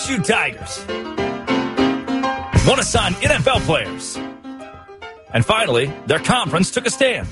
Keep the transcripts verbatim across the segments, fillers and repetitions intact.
S U Tigers want to sign N F L players. And finally, their conference took a stand.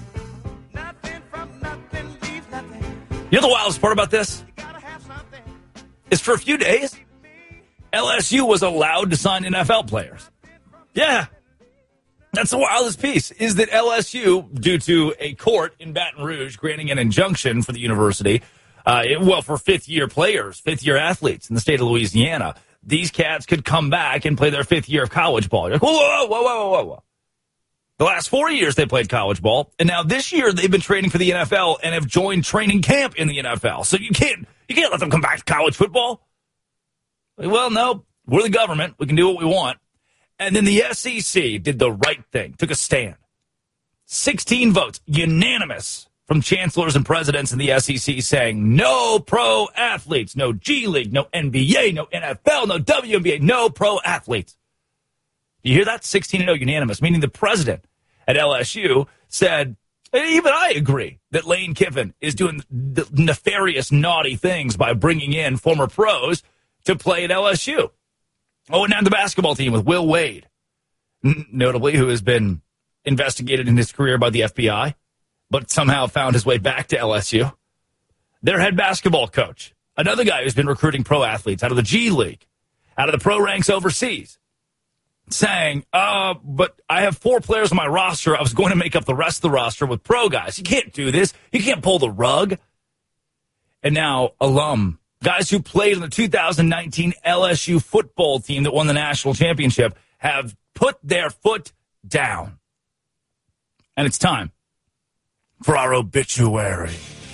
You know the wildest part about this? Is for a few days, L S U was allowed to sign N F L players. Yeah. That's the wildest piece, is that L S U, due to a court in Baton Rouge granting an injunction for the university, uh, it, well, for fifth-year players, fifth-year athletes in the state of Louisiana, these cats could come back and play their fifth year of college ball. You're like, whoa, whoa, whoa, whoa, whoa, whoa. The last four years they played college ball, and now this year they've been training for the N F L and have joined training camp in the N F L. So you can't you can't let them come back to college football. Like, well, no, we're the government. We can do what we want. And then the S E C did the right thing, took a stand. sixteen votes, unanimous, from chancellors and presidents in the S E C saying no pro athletes, no G League, no N B A, no N F L, no W N B A, no pro athletes. You hear that? sixteen and oh unanimous, meaning the president at L S U said, even I agree that Lane Kiffin is doing the nefarious, naughty things by bringing in former pros to play at L S U. Oh, and now the basketball team with Will Wade, n- notably, who has been investigated in his career by the F B I, but somehow found his way back to L S U. Their head basketball coach, another guy who's been recruiting pro athletes out of the G League, out of the pro ranks overseas, saying, uh, but I have four players on my roster. I was going to make up the rest of the roster with pro guys. You can't do this. You can't pull the rug. And now alum, guys who played in the two thousand nineteen L S U football team that won the national championship, have put their foot down. And it's time for our obituary.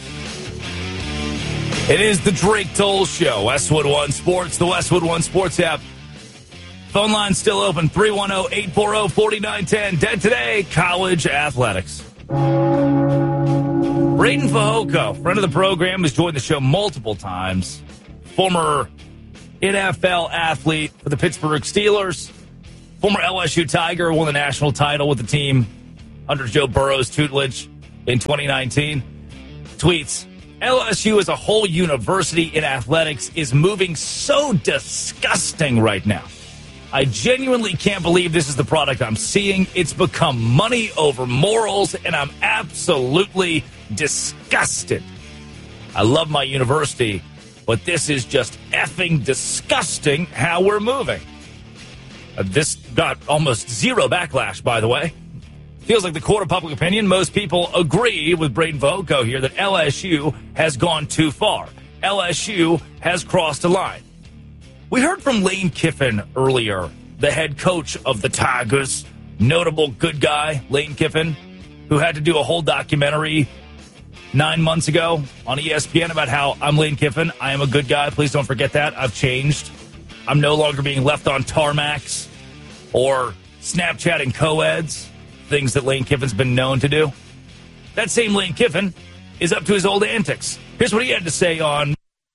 It is the Drake Toll Show, Westwood One Sports, the Westwood One Sports app. Phone line still open, three one zero, eight four zero, four nine one zero. Dead today, college athletics. Braden Fehoko, friend of the program, has joined the show multiple times. Former N F L athlete for the Pittsburgh Steelers. Former L S U Tiger, won the national title with the team under Joe Burrow's tutelage in twenty nineteen. Tweets, L S U as a whole university in athletics is moving so disgusting right now. I genuinely can't believe this is the product I'm seeing. It's become money over morals, and I'm absolutely disgusted. I love my university, but this is just effing disgusting how we're moving. Uh, this got almost zero backlash, by the way. Feels like the court of public opinion. Most people agree with Braden Fehoko here that L S U has gone too far. L S U has crossed a line. We heard from Lane Kiffin earlier, the head coach of the Tigers, notable good guy, Lane Kiffin, who had to do a whole documentary nine months ago on E S P N about how I'm Lane Kiffin. I am a good guy. Please don't forget that. I've changed. I'm no longer being left on tarmacs or Snapchatting co-eds, things that Lane Kiffin's been known to do. That same Lane Kiffin is up to his old antics. Here's what he had to say on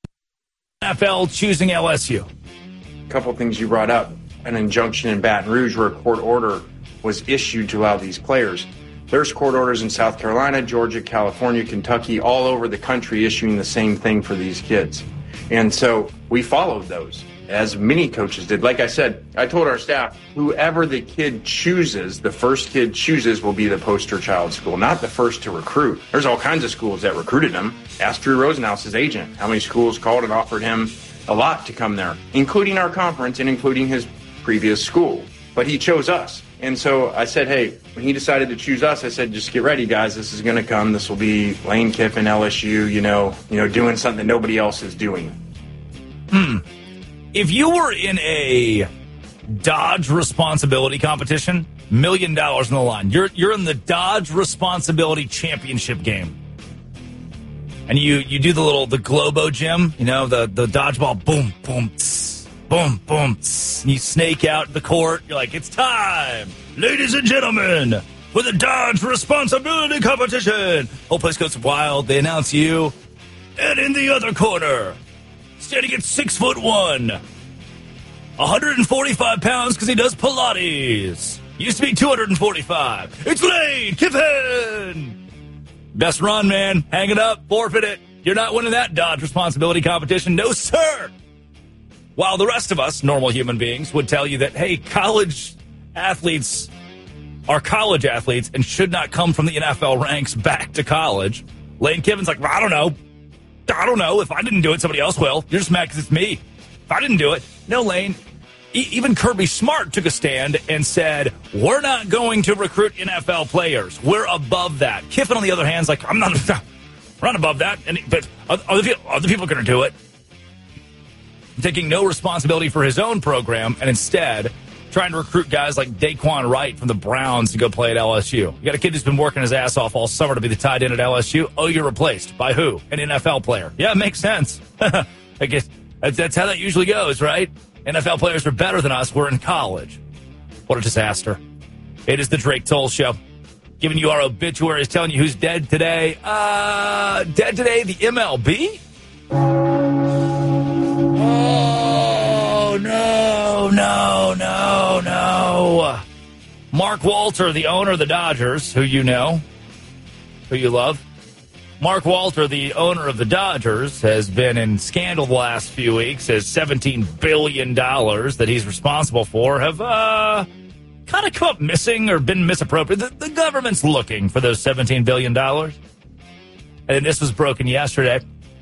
N F L choosing L S U. A couple things you brought up. An injunction in Baton Rouge where a court order was issued to allow these players. There's court orders in South Carolina, Georgia, California, Kentucky, all over the country issuing the same thing for these kids. And so we followed those, as many coaches did. Like I said, I told our staff, whoever the kid chooses, the first kid chooses will be the poster child school, not the first to recruit. There's all kinds of schools that recruited him. Ask Drew Rosenhaus, his agent, how many schools called and offered him a lot to come there, including our conference and including his previous school. But he chose us. And so I said, hey, when he decided to choose us, I said, just get ready, guys. This is going to come. This will be Lane Kiffin, L S U, you know, you know, doing something nobody else is doing. Hmm. If you were in a Dodge responsibility competition, million dollars on the line. You're you're in the Dodge responsibility championship game. And you, you do the little, the Globo gym, you know, the, the dodgeball, boom, boom, tss, boom, boom, tss. And you snake out the court. You're like, it's time, ladies and gentlemen, for the Dodge responsibility competition. Whole place goes wild. They announce you. And in the other corner, standing at six foot one, one hundred forty-five pounds because he does Pilates. Used to be two hundred forty-five. It's Lane Kiffin. Best run, man. Hang it up. Forfeit it. You're not winning that Dodge responsibility competition. No, sir. While the rest of us, normal human beings, would tell you that, hey, college athletes are college athletes and should not come from the N F L ranks back to college. Lane Kiffin's like, well, I don't know. I don't know. If I didn't do it, somebody else will. You're just mad because it's me. If I didn't do it. No, Lane. E- even Kirby Smart took a stand and said, we're not going to recruit N F L players. We're above that. Kiffin, on the other hand, is like, I'm not, we're not above that. And, but other people, other people are going to do it. Taking no responsibility for his own program and instead trying to recruit guys like Daquan Wright from the Browns to go play at L S U. You got a kid who's been working his ass off all summer to be the tight end at L S U. Oh, you're replaced. By who? An N F L player. Yeah, it makes sense. I guess that's, that's how that usually goes, right? N F L players are better than us. We're in college. What a disaster. It is the Drake Toll Show. Giving you our obituaries, telling you who's dead today. Uh, dead today, the M L B? Oh, no, no, no, no. Mark Walter, the owner of the Dodgers, who you know, who you love. Mark Walter, the owner of the Dodgers, has been in scandal the last few weeks as seventeen billion dollars that he's responsible for have uh, kind of come up missing or been misappropriated. The, the government's looking for those seventeen billion dollars. And this was broken yesterday.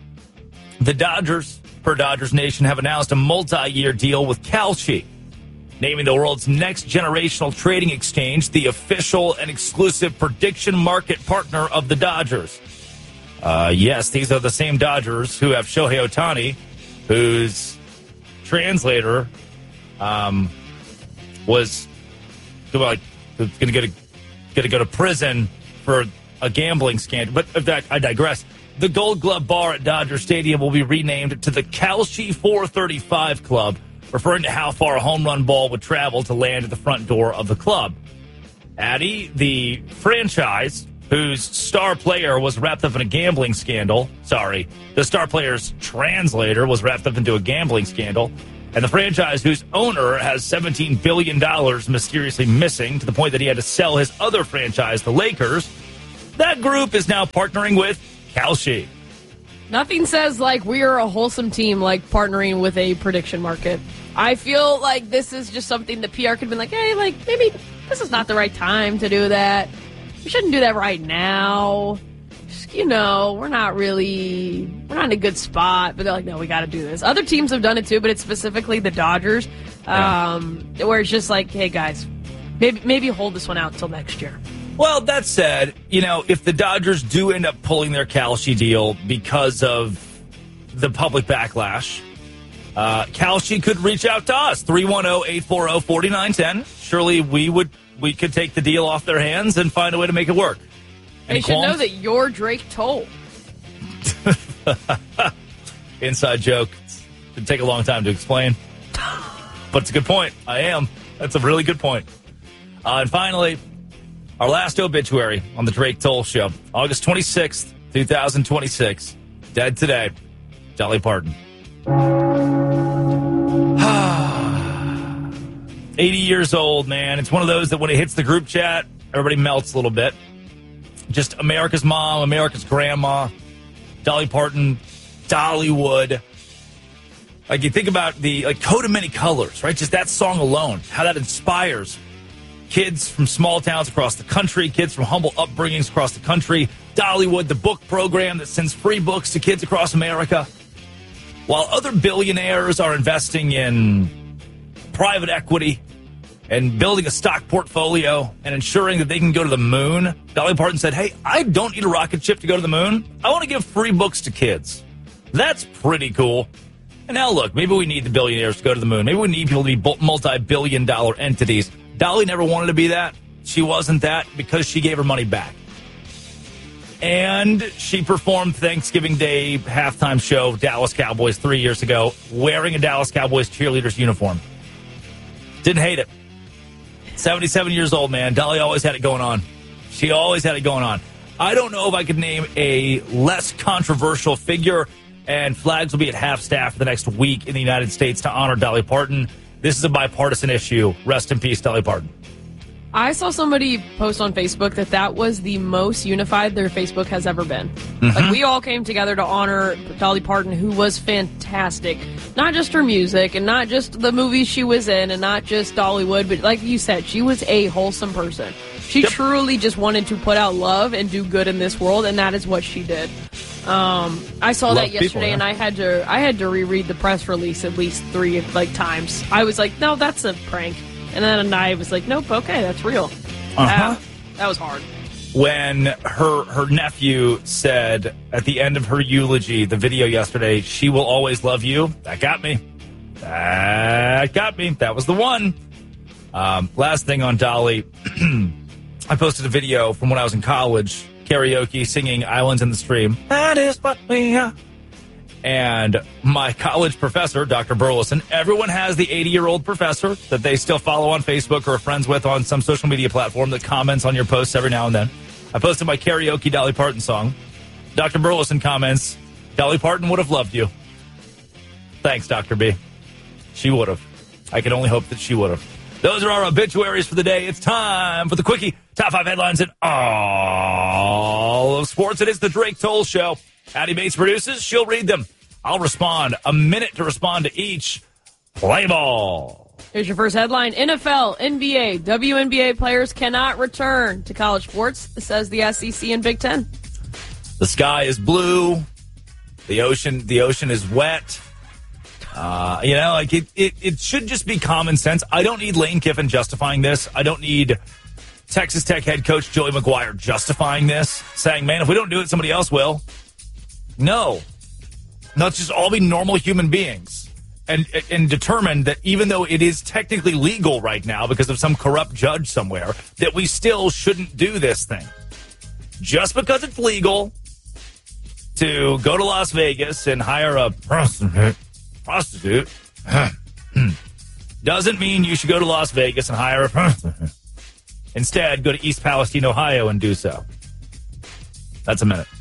The Dodgers, per Dodgers Nation, have announced a multi-year deal with Kalshi, naming the world's next generational trading exchange the official and exclusive prediction market partner of the Dodgers. Uh, yes, these are the same Dodgers who have Shohei Ohtani, whose translator um, was like going to get going to go to prison for a gambling scandal. But that, I digress. The Gold Glove Bar at Dodger Stadium will be renamed to the Kalshi four thirty-five Club, referring to how far a home run ball would travel to land at the front door of the club. Addy, the franchise whose star player was wrapped up in a gambling scandal. Sorry, the star player's translator was wrapped up into a gambling scandal. And the franchise whose owner has seventeen billion dollars mysteriously missing to the point that he had to sell his other franchise, the Lakers. That group is now partnering with Kalshi. Nothing says like we are a wholesome team like partnering with a prediction market. I feel like this is just something the P R could have been like, hey, like maybe this is not the right time to do that. We shouldn't do that right now. Just, you know, we're not really, we're not in a good spot. But they're like, no, we got to do this. Other teams have done it too, but it's specifically the Dodgers, um, yeah. where it's just like, hey, guys, maybe maybe hold this one out until next year. Well, that said, you know, if the Dodgers do end up pulling their Kalshi deal because of the public backlash, uh, Kalshi could reach out to us, three one zero, eight four zero, four nine one zero. Surely we would we could take the deal off their hands and find a way to make it work. Any they should qualms? Know that you're Drake Toll. Inside joke. It'd take a long time to explain. But it's a good point. I am. That's a really good point. Uh, and finally, our last obituary on the Drake Toll Show. August twenty-sixth, twenty twenty-six. Dead today. Dolly Parton. eighty years old, man. It's one of those that when it hits the group chat, everybody melts a little bit. Just America's mom, America's grandma, Dolly Parton, Dollywood. Like, you think about the like Coat of Many Colors, right? Just that song alone, how that inspires kids from small towns across the country, kids from humble upbringings across the country. Dollywood, the book program that sends free books to kids across America. While other billionaires are investing in private equity and building a stock portfolio and ensuring that they can go to the moon, Dolly Parton said, hey, I don't need a rocket ship to go to the moon. I want to give free books to kids. That's pretty cool. And now look, maybe we need the billionaires to go to the moon. Maybe we need people to be multi-billion dollar entities. Dolly never wanted to be that. She wasn't that because she gave her money back. And she performed Thanksgiving Day halftime show, Dallas Cowboys, three years ago, wearing a Dallas Cowboys cheerleader's uniform. Didn't hate it. seventy-seven years old, man. Dolly always had it going on. She always had it going on. I don't know if I could name a less controversial figure, and flags will be at half-staff for the next week in the United States to honor Dolly Parton. This is a bipartisan issue. Rest in peace, Dolly Parton. I saw somebody post on Facebook that that was the most unified their Facebook has ever been. Mm-hmm. Like, we all came together to honor Dolly Parton, who was fantastic. Not just her music, and not just the movies she was in, and not just Dollywood, but like you said, she was a wholesome person. She yep. truly just wanted to put out love and do good in this world, and that is what she did. Um, I saw love that yesterday, people, yeah. and I had to I had to reread the press release at least three like times. I was like, no, that's a prank. And then I was like, nope, okay, that's real. Uh-huh. Uh, that was hard. When her her nephew said at the end of her eulogy, the video yesterday, she will always love you, that got me. That got me. That was the one. Um, last thing on Dolly, I posted a video from when I was in college, karaoke, singing Islands in the Stream. That is what we are. And my college professor, Doctor Burleson, everyone has the eighty-year-old professor that they still follow on Facebook or are friends with on some social media platform that comments on your posts every now and then. I posted my karaoke Dolly Parton song. Doctor Burleson comments, Dolly Parton would have loved you. Thanks, Doctor B. She would have. I can only hope that she would have. Those are our obituaries for the day. It's time for the Quickie. Top five headlines in all of sports. It is the Drake Toll Show. Addie Bates produces. She'll read them. I'll respond. A minute to respond to each. Play ball. Here's your first headline. N F L, N B A, W N B A players cannot return to college sports, says the S E C and Big Ten. The sky is blue. The ocean, the ocean is wet. Uh, you know, like it, it, it should just be common sense. I don't need Lane Kiffin justifying this. I don't need Texas Tech head coach Joey McGuire justifying this, saying, man, if we don't do it, somebody else will. No. Let's just all be normal human beings and and determine that even though it is technically legal right now because of some corrupt judge somewhere, that we still shouldn't do this thing. Just because it's legal to go to Las Vegas and hire a prostitute, prostitute doesn't mean you should go to Las Vegas and hire a prostitute. Instead, go to East Palestine, Ohio and do so. That's a minute.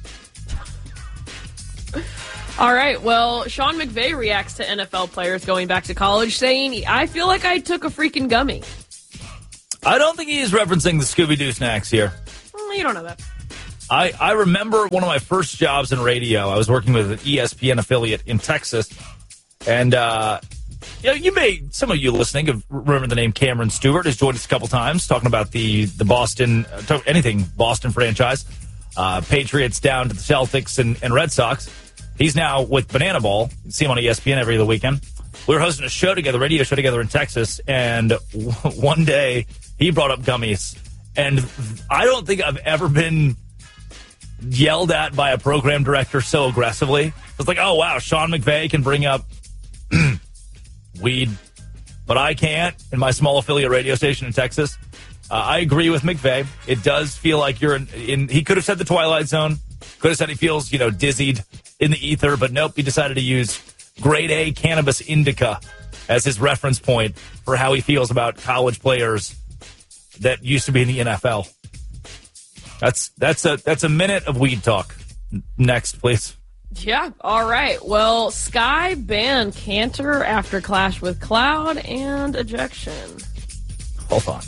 All right, well, Sean McVay reacts to N F L players going back to college, saying, I feel like I took a freaking gummy. I don't think he is referencing the Scooby-Doo snacks here. Well, you don't know that. I, I remember one of my first jobs in radio. I was working with an E S P N affiliate in Texas. And, uh, you know, you may, some of you listening have remembered the name Cameron Stewart has joined us a couple times talking about the, the Boston, uh, anything Boston franchise, uh, Patriots down to the Celtics and, and Red Sox. He's now with Banana Ball. You see him on E S P N every other weekend. We were hosting a show together, radio show together in Texas, and w- one day he brought up gummies. And I don't think I've ever been yelled at by a program director so aggressively. It's like, oh, wow, Sean McVay can bring up weed, but I can't in my small affiliate radio station in Texas. Uh, I agree with McVay. It does feel like you're in, in, he could have said the Twilight Zone, could have said he feels, you know, dizzied in the ether, but nope, he decided to use grade A cannabis indica as his reference point for how he feels about college players that used to be in the N F L. That's that's a that's a minute of weed talk. Next, please. Yeah, all right. Well, Sky banned Cantor after clash with Cloud and ejection. Hold on.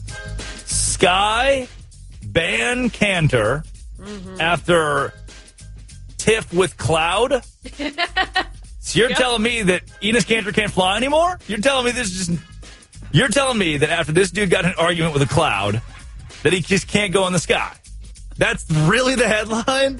Sky banned Cantor mm-hmm. after tiff with Cloud? So you're yep. telling me that Enes Kanter can't fly anymore? You're telling me this is just... You're telling me that after this dude got in an argument with a cloud, that he just can't go in the sky? That's really the headline?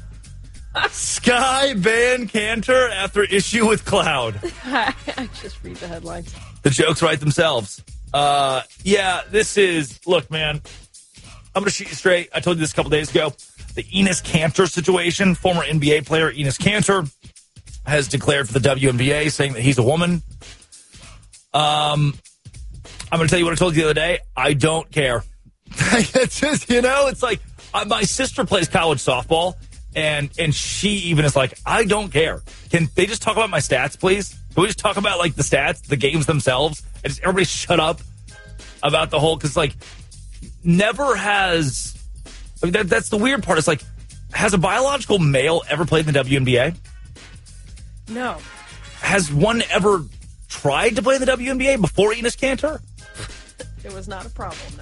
Sky banned Cantor after issue with Cloud. I just read the headlines. The jokes write themselves. Uh, yeah, this is... Look, man, I'm going to shoot you straight. I told you this a couple days ago. The Enes Kanter situation, former N B A player Enes Kanter has declared for the W N B A, saying that he's a woman. Um, I'm going to tell you what I told you the other day. I don't care. It's just, you know, it's like uh, my sister plays college softball, and and she even is like, I don't care. Can they just talk about my stats, please? Can we just talk about, like, the stats, the games themselves, and just everybody shut up about the whole, because, like, never has... I mean, that, that's the weird part. It's like, has a biological male ever played in the W N B A? No. Has one ever tried to play in the W N B A before Enes Kanter? It was not a problem, no.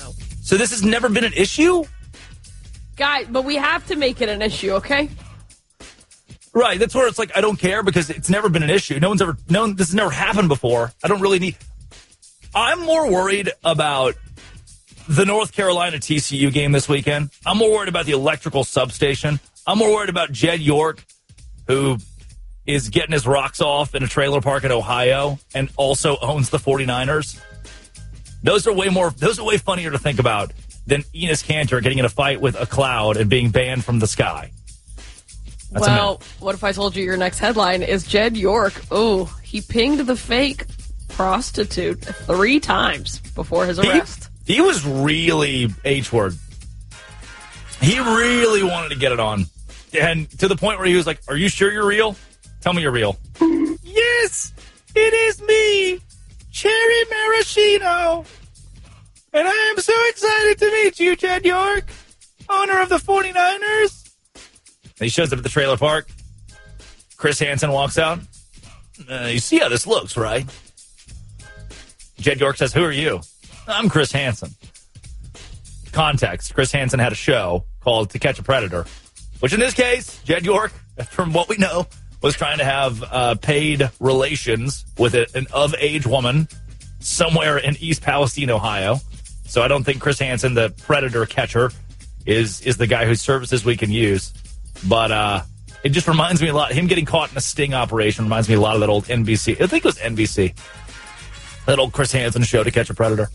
So this has never been an issue? Guy, but we have to make it an issue, okay? Right, that's where it's like, I don't care because it's never been an issue. No one's ever, no, this has never happened before. I don't really need, I'm more worried about the North Carolina T C U game this weekend. I'm more worried about the electrical substation. I'm more worried about Jed York, who is getting his rocks off in a trailer park in Ohio and also owns the 49ers. Those are way more, those are way funnier to think about than Enes Kanter getting in a fight with a cloud and being banned from the sky. That's well, what if I told you your next headline is Jed York? Oh, he pinged the fake prostitute three times before his arrest. He, he was really H-word. He really wanted to get it on. And to the point where he was like, are you sure you're real? Tell me you're real. Yes, it is me, Cherry Maraschino. And I am so excited to meet you, Jed York, owner of the 49ers. And he shows up at the trailer park. Chris Hansen walks out. Uh, you see how this looks, right? Jed York says, who are you? I'm Chris Hansen. Context. Chris Hansen had a show called To Catch a Predator, which in this case, Jed York, from what we know, was trying to have uh, paid relations with a, an of-age woman somewhere in East Palestine, Ohio. So I don't think Chris Hansen, the predator catcher, is is the guy whose services we can use. But uh, it just reminds me a lot. Him getting caught in a sting operation reminds me a lot of that old N B C. I think it was N B C. That old Chris Hansen show, To Catch a Predator.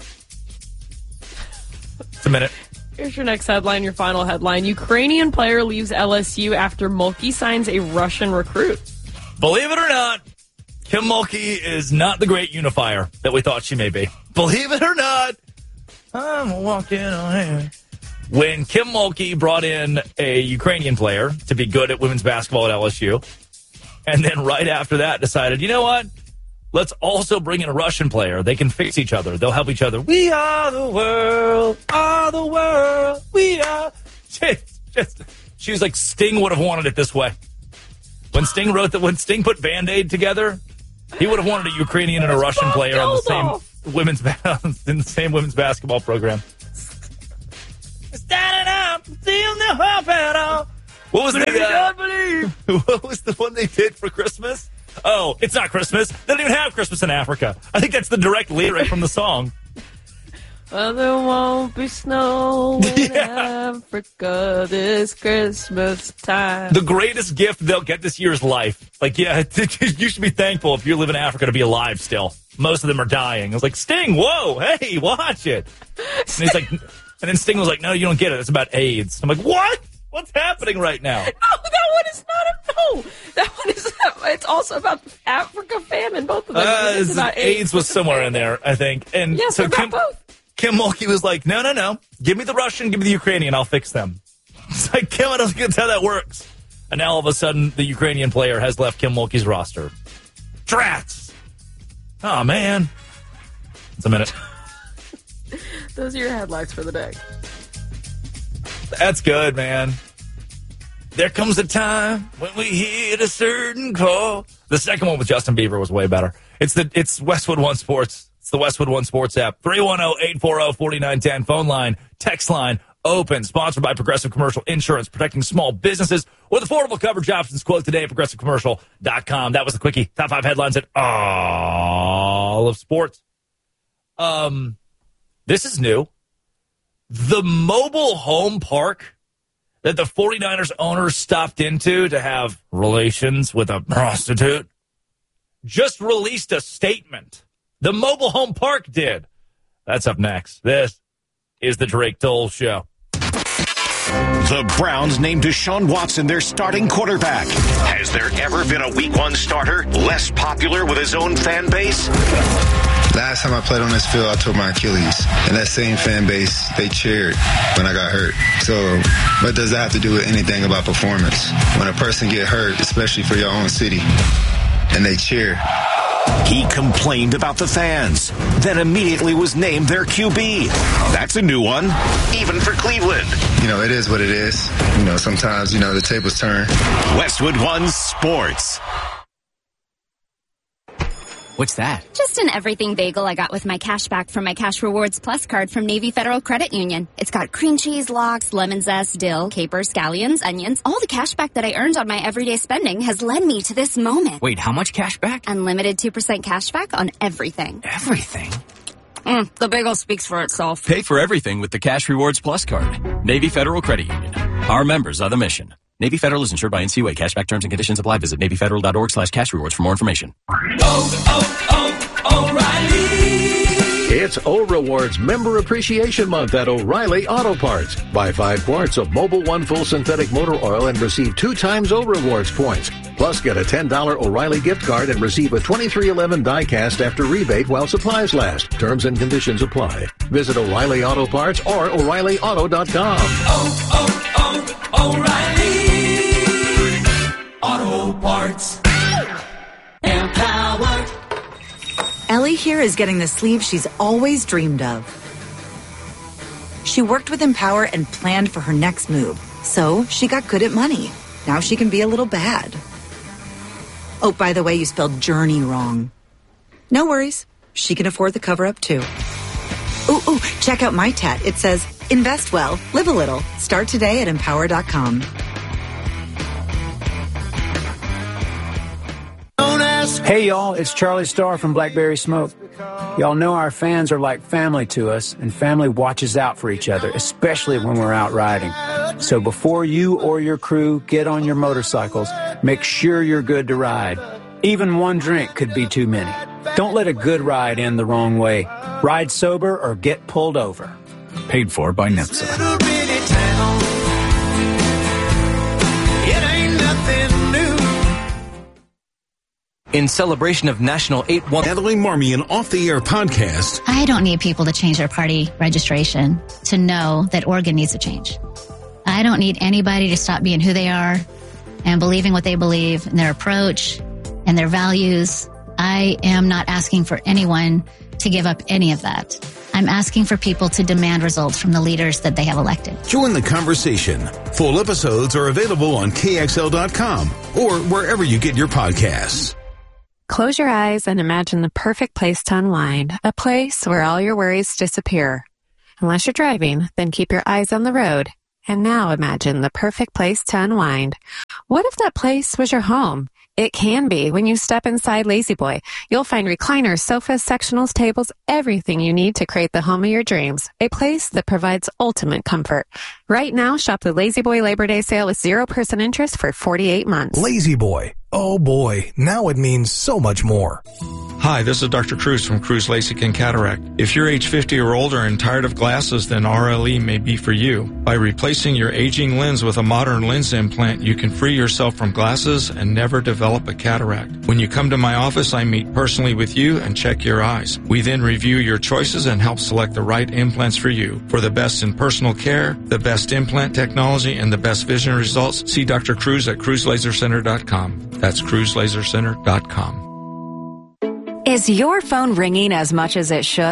It's a minute. Here's your next headline, your final headline. Ukrainian player leaves L S U after Mulkey signs a Russian recruit. Believe it or not, Kim Mulkey is not the great unifier that we thought she may be. Believe it or not, I'm walking away. When Kim Mulkey brought in a Ukrainian player to be good at women's basketball at L S U, and then right after that decided, you know what? Let's also bring in a Russian player. They can fix each other. They'll help each other. We are the world, are the world, we are. Just, just, she was like, Sting would have wanted it this way. When Sting wrote that, when Sting put Band-Aid together, he would have wanted a Ukrainian and a Russian player on the same women's in the same women's basketball program. Standing up, still no hope at all. What was the uh, what was the one they did for Christmas? Oh, it's not Christmas. They don't even have Christmas in Africa. I think that's the direct lyric from the song. Well, there won't be snow in yeah. Africa this Christmas time. The greatest gift they'll get this year is life. Like, yeah, you should be thankful if you live in Africa to be alive still. Most of them are dying. I was like, Sting, whoa, hey, watch it. And he's like, and then Sting was like, no, you don't get it. It's about AIDS. I'm like, what? What's happening right now? No, that one is not a no. That one is. It's also about Africa famine. Both of them. Uh, it's about AIDS, AIDS was somewhere in there, I think. And yes, so about Kim, both. Kim Mulkey was like, no, no, no. Give me the Russian, give me the Ukrainian. I'll fix them. It's like, Kim, I don't think that's how that works. And now all of a sudden, the Ukrainian player has left Kim Mulkey's roster. Drats. Oh man. It's a minute. Those are your headlines for the day. That's good, man. There comes a time when we hit a certain call. The second one with Justin Bieber was way better. It's the it's Westwood One Sports. It's the Westwood One Sports app. three one zero, eight four zero, four nine one zero. Phone line, text line, open. Sponsored by Progressive Commercial Insurance, protecting small businesses with affordable coverage options. Quote today at progressive commercial dot com. That was the quickie. Top five headlines at all of sports. Um, this is new. The mobile home park that the 49ers owners stopped into to have relations with a prostitute just released a statement. The mobile home park did. That's up next. This is the Drake Toll Show. The Browns named Deshaun Watson their starting quarterback. Has there ever been a week one starter less popular with his own fan base? Last time I played on this field, I tore my Achilles. And that same fan base, they cheered when I got hurt. So what does that have to do with anything about performance? When a person get hurt, especially for your own city, and they cheer. He complained about the fans, then immediately was named their Q B. That's a new one, even for Cleveland. You know, it is what it is. You know, sometimes, you know, the tables turn. Westwood One Sports. What's that? Just an everything bagel I got with my cash back from my Cash Rewards Plus card from Navy Federal Credit Union. It's got cream cheese, lox, lemon zest, dill, capers, scallions, onions. All the cash back that I earned on my everyday spending has led me to this moment. Wait, how much cash back? Unlimited two percent cash back on everything. Everything? Mm, the bagel speaks for itself. Pay for everything with the Cash Rewards Plus card. Navy Federal Credit Union. Our members are the mission. Navy Federal is insured by N C U A. Cashback terms and conditions apply. Visit Navy Federal dot org slash cash rewards for more information. Oh, oh, oh, O'Reilly! It's O Rewards Member Appreciation Month at O'Reilly Auto Parts. Buy five quarts of Mobil One Full Synthetic Motor Oil and receive two times O Rewards points. Plus, get a ten dollars O'Reilly gift card and receive a twenty-three eleven die-cast after rebate while supplies last. Terms and conditions apply. Visit O'Reilly Auto Parts or O'Reilly Auto dot com. Oh, oh, oh, O'Reilly Auto Parts. Empowered. Ellie here is getting the sleeve she's always dreamed of. She worked with Empower and planned for her next move, so she got good at money. Now she can be a little bad. Oh, by the way, you spelled journey wrong. No worries. She can afford the cover-up, too. Ooh, ooh, check out my tat. It says, invest well, live a little. Start today at empower dot com. Hey, y'all, it's Charlie Starr from Blackberry Smoke. Y'all know our fans are like family to us, and family watches out for each other, especially when we're out riding. So before you or your crew get on your motorcycles, make sure you're good to ride. Even one drink could be too many. Don't let a good ride end the wrong way. Ride sober or get pulled over. Paid for by NHTSA. In celebration of National eight one... Natalie Marmion Off the Air podcast. I don't need people to change their party registration to know that Oregon needs a change. I don't need anybody to stop being who they are and believing what they believe in their approach and their values. I am not asking for anyone to give up any of that. I'm asking for people to demand results from the leaders that they have elected. Join the conversation. Full episodes are available on K X L dot com or wherever you get your podcasts. Close your eyes and imagine the perfect place to unwind, a place where all your worries disappear. Unless you're driving, then keep your eyes on the road. And now imagine the perfect place to unwind. What if that place was your home? It can be. When you step inside La-Z-Boy, you'll find recliners, sofas, sectionals, tables, everything you need to create the home of your dreams. A place that provides ultimate comfort. Right now, shop the La-Z-Boy Labor Day sale with zero percent interest for forty-eight months. La-Z-Boy. Oh boy, now it means so much more. Hi, this is Doctor Cruz from Cruz LASIK and Cataract. If you're age fifty or older and tired of glasses, then R L E may be for you. By replacing your aging lens with a modern lens implant, you can free yourself from glasses and never develop a cataract. When you come to my office, I meet personally with you and check your eyes. We then review your choices and help select the right implants for you. For the best in personal care, the best implant technology, and the best vision results, see Doctor Cruz at cruz laser center dot com. That's cruz laser center dot com. Is your phone ringing as much as it should?